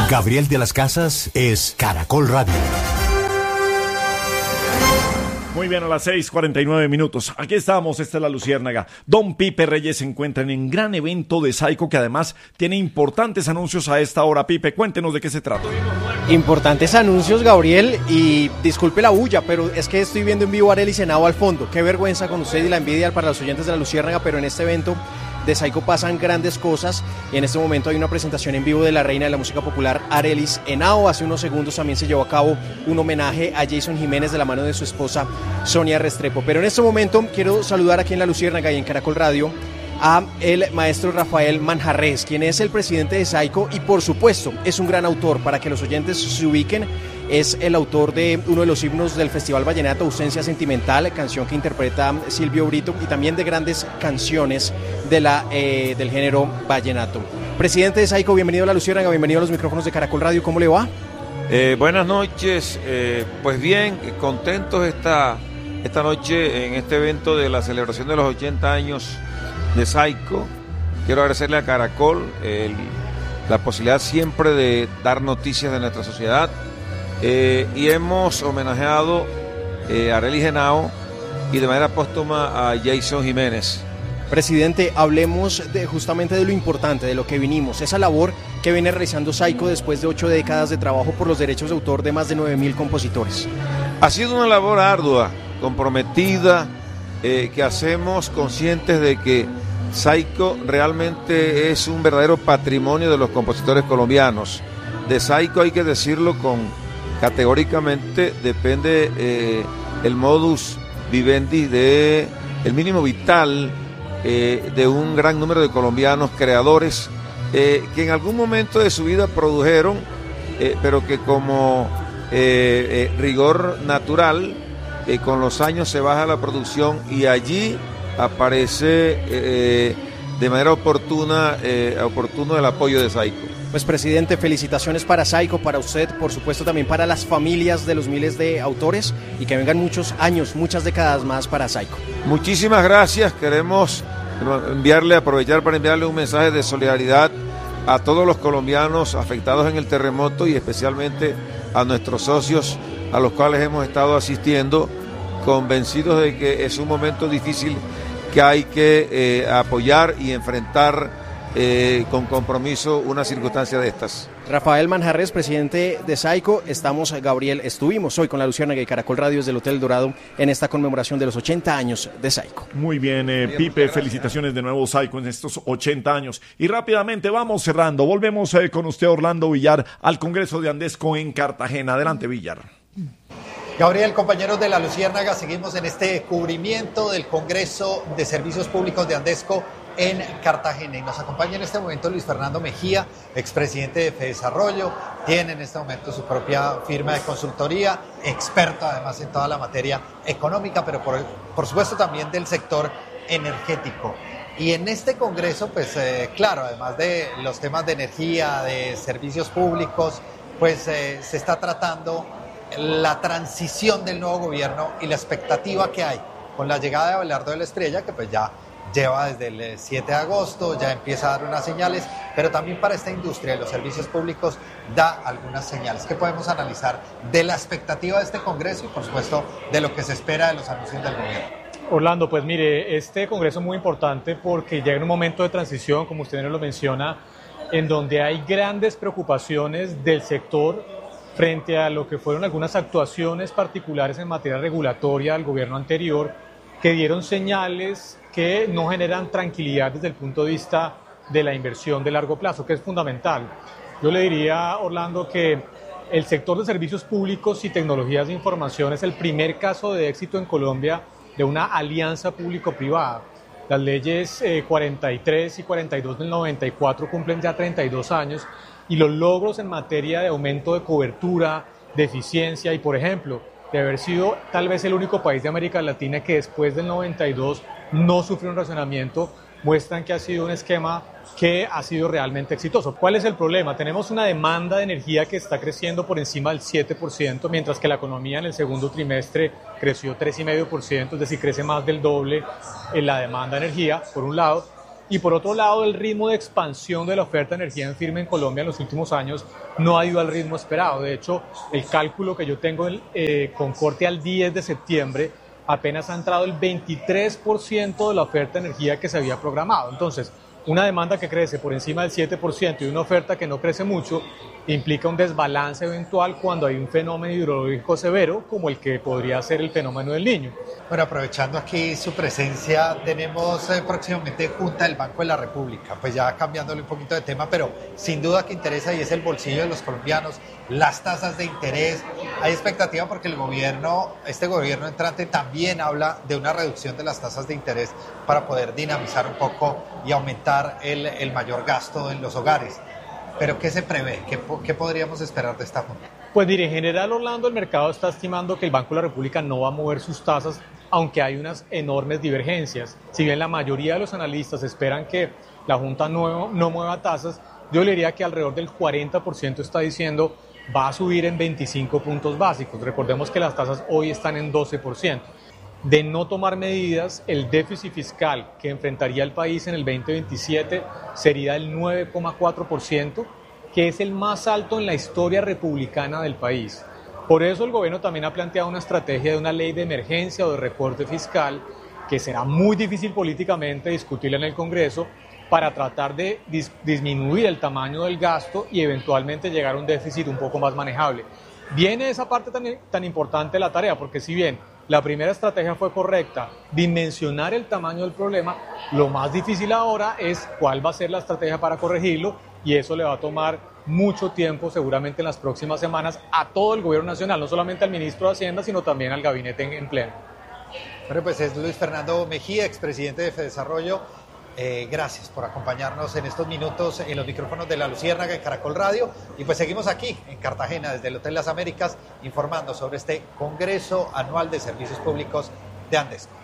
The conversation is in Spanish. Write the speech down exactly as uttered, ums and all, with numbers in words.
Gabriel de las Casas es Caracol Radio. Muy bien, a las seis cuarenta y nueve minutos. Aquí estamos, esta es La Luciérnaga. Don Pipe Reyes se encuentra en un gran evento de Saico que además tiene importantes anuncios a esta hora. Pipe, cuéntenos de qué se trata. Importantes anuncios, Gabriel, y disculpe la bulla, pero es que estoy viendo en vivo a Arelis Henao al fondo. Qué vergüenza con usted y la envidia para los oyentes de La Luciérnaga, pero en este evento de Saico pasan grandes cosas y en este momento hay una presentación en vivo de la reina de la música popular, Arelis Henao. Hace unos segundos también se llevó a cabo un homenaje a Jason Jiménez de la mano de su esposa Sonia Restrepo. Pero en este momento quiero saludar aquí en La Luciérnaga y en Caracol Radio a el maestro Rafael Manjarrés, quien es el presidente de Saico y por supuesto es un gran autor. Para que los oyentes se ubiquen, es el autor de uno de los himnos del Festival Vallenato, Ausencia Sentimental, canción que interpreta Silvio Brito, y también de grandes canciones de la, eh, del género vallenato. Presidente de Saico, bienvenido a La Luciérnaga, bienvenido a los micrófonos de Caracol Radio, ¿cómo le va? Eh, buenas noches, eh, pues bien, contentos esta, esta noche en este evento de la celebración de los ochenta años de Saico. Quiero agradecerle a Caracol el, la posibilidad siempre de dar noticias de nuestra sociedad. Eh, y hemos homenajeado eh, a Arelis Henao y de manera póstuma a Jason Jiménez. Presidente, hablemos de, justamente de lo importante, de lo que vinimos, esa labor que viene realizando Saico después de ocho décadas de trabajo por los derechos de autor de más de nueve mil compositores. Ha sido una labor ardua, comprometida, eh, que hacemos conscientes de que Saico realmente es un verdadero patrimonio de los compositores colombianos. De Saico, hay que decirlo con categóricamente, depende eh, el modus vivendi de el mínimo vital eh, de un gran número de colombianos creadores eh, que en algún momento de su vida produjeron, eh, pero que como eh, eh, rigor natural eh, con los años se baja la producción y allí aparece eh, de manera oportuna eh, oportuno el apoyo de Saico. Pues presidente, felicitaciones para Saico, para usted, por supuesto también para las familias de los miles de autores y que vengan muchos años, muchas décadas más para Saico. Muchísimas gracias, queremos enviarle, aprovechar para enviarle un mensaje de solidaridad a todos los colombianos afectados en el terremoto y especialmente a nuestros socios a los cuales hemos estado asistiendo, convencidos de que es un momento difícil que hay que eh, apoyar y enfrentar Eh, con compromiso una circunstancia de estas. Rafael Manjarrés, presidente de Saico, estamos, Gabriel, estuvimos hoy con La Luciérnaga y Caracol Radio desde el Hotel Dorado en esta conmemoración de los ochenta años de Saico. Muy bien, eh, Pipe, felicitaciones de nuevo Saico en estos ochenta años. Y rápidamente vamos cerrando, volvemos eh, con usted, Orlando Villar, al Congreso de Andesco en Cartagena. Adelante, Villar. Gabriel, compañeros de La Luciérnaga, seguimos en este cubrimiento del Congreso de Servicios Públicos de Andesco en Cartagena y nos acompaña en este momento Luis Fernando Mejía, expresidente de Fedesarrollo, tiene en este momento su propia firma de consultoría, experto además en toda la materia económica, pero por, por supuesto también del sector energético. Y en este congreso, pues eh, claro, además de los temas de energía, de servicios públicos, pues eh, se está tratando la transición del nuevo gobierno y la expectativa que hay con la llegada de Abelardo de la Estrella, que pues ya lleva desde el siete de agosto, ya empieza a dar unas señales, pero también para esta industria de los servicios públicos da algunas señales que podemos analizar de la expectativa de este Congreso y por supuesto de lo que se espera de los anuncios del gobierno. Orlando, pues mire, este Congreso es muy importante porque llega en un momento de transición, como usted nos lo menciona, en donde hay grandes preocupaciones del sector frente a lo que fueron algunas actuaciones particulares en materia regulatoria del gobierno anterior que dieron señales que no generan tranquilidad desde el punto de vista de la inversión de largo plazo, que es fundamental. Yo le diría, Orlando, que el sector de servicios públicos y tecnologías de información es el primer caso de éxito en Colombia de una alianza público-privada. Las leyes eh, cuarenta y tres y cuarenta y dos del noventa y cuatro cumplen ya treinta y dos años y los logros en materia de aumento de cobertura, de eficiencia y, por ejemplo, de haber sido tal vez el único país de América Latina que después del noventa y dos no sufrió un racionamiento, muestran que ha sido un esquema que ha sido realmente exitoso. ¿Cuál es el problema? Tenemos una demanda de energía que está creciendo por encima del siete por ciento, mientras que la economía en el segundo trimestre creció tres coma cinco por ciento, es decir, crece más del doble en la demanda de energía, por un lado, Y por otro lado, el ritmo de expansión de la oferta de energía en firme en Colombia en los últimos años no ha ido al ritmo esperado. De hecho, el cálculo que yo tengo eh, con corte al diez de septiembre, apenas ha entrado el veintitrés por ciento de la oferta de energía que se había programado. Entonces, una demanda que crece por encima del siete por ciento y una oferta que no crece mucho implica un desbalance eventual cuando hay un fenómeno hidrológico severo como el que podría ser el fenómeno del Niño. Bueno, aprovechando aquí su presencia, tenemos eh, próximamente Junta del Banco de la República, pues ya cambiándole un poquito de tema, pero sin duda que interesa y es el bolsillo de los colombianos, las tasas de interés. Hay expectativa porque el gobierno, este gobierno entrante también habla de una reducción de las tasas de interés para poder dinamizar un poco y aumentar el, el mayor gasto en los hogares. ¿Pero qué se prevé? ¿Qué, ¿Qué podríamos esperar de esta Junta? Pues mire, en general, Orlando, el mercado está estimando que el Banco de la República no va a mover sus tasas, aunque hay unas enormes divergencias. Si bien la mayoría de los analistas esperan que la Junta no, no mueva tasas, yo le diría que alrededor del cuarenta por ciento está diciendo va a subir en veinticinco puntos básicos. Recordemos que las tasas hoy están en doce por ciento. De no tomar medidas, el déficit fiscal que enfrentaría el país en el veinte veintisiete sería el nueve coma cuatro por ciento, que es el más alto en la historia republicana del país. Por eso el gobierno también ha planteado una estrategia de una ley de emergencia o de recorte fiscal que será muy difícil políticamente discutirla en el Congreso para tratar de dis- disminuir el tamaño del gasto y eventualmente llegar a un déficit un poco más manejable. Viene esa parte tan, tan importante de la tarea, porque si bien la primera estrategia fue correcta, dimensionar el tamaño del problema, lo más difícil ahora es cuál va a ser la estrategia para corregirlo, y eso le va a tomar mucho tiempo, seguramente en las próximas semanas, a todo el gobierno nacional, no solamente al ministro de Hacienda, sino también al gabinete en, en pleno. Bueno, pues es Luis Fernando Mejía, expresidente de Fedesarrollo. Eh, gracias por acompañarnos en estos minutos en los micrófonos de La Luciérnaga en Caracol Radio. Y pues seguimos aquí en Cartagena desde el Hotel Las Américas informando sobre este Congreso Anual de Servicios Públicos de Andesco.